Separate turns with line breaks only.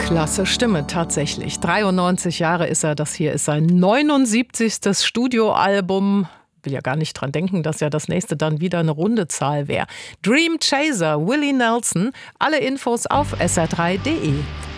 Klasse Stimme, tatsächlich. 93 Jahre ist er, das hier ist sein 79. Studioalbum. Will ja gar nicht dran denken, dass ja das nächste dann wieder eine runde Zahl wäre. Dream Chaser, Willie Nelson. Alle Infos auf sr3.de.